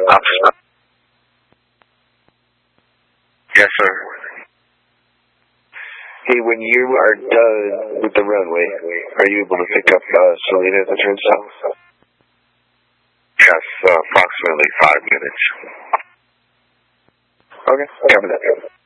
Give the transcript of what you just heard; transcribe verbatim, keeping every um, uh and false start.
Officer. Yes, sir. Hey, when you are done with the runway, are you able to pick up uh, Selena at the turnstile? Yes, uh, approximately five minutes. Okay, copy that.